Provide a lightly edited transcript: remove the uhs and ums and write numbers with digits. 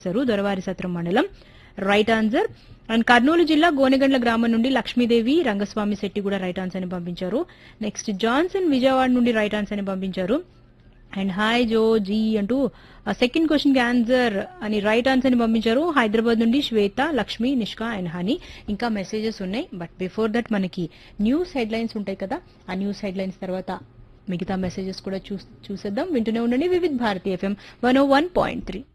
దొరవారి సత్రం మండలం right answer. And Kurnool జిల్లా గోనెగండ్ల గ్రామం నుండి లక్ష్మీదేవి రంగస్వామి శెట్టి కూడా రైట్ ఆన్సర్ అని పంపించారు. నెక్స్ట్ జాన్సన్ విజయవాడ నుండి రైట్ ఆన్సర్ అని పంపించారు. అండ్ హాయ్ జో జీ అంటూ సెకండ్ క్వశ్చన్ కి ఆన్సర్ అని రైట్ ఆన్సర్ ని పంపించారు. హైదరాబాద్ నుండి శ్వేత, లక్ష్మి, నిష్క అండ్ హనీ. ఇంకా మెసేజెస్ ఉన్నాయి, బట్ బిఫోర్ దట్ మనకి న్యూస్ హెడ్లైన్స్ ఉంటాయి కదా, ఆ న్యూస్ హెడ్లైన్స్ తర్వాత మిగతా మెసేజెస్ కూడా చూసేద్దాం. వింటూనే ఉండండి వివిధ్ భారతి FM 101.3.